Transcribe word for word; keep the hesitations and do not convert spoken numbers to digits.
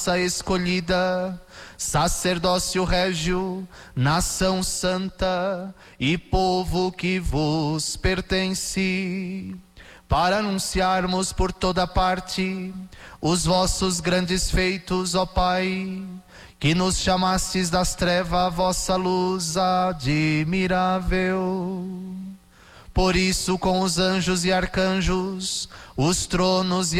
escolhida, sacerdócio régio, nação santa e povo que vos pertence, para anunciarmos por toda parte os vossos grandes feitos, ó Pai, que nos chamastes das trevas a vossa luz admirável. Por isso, com os anjos e arcanjos, os tronos e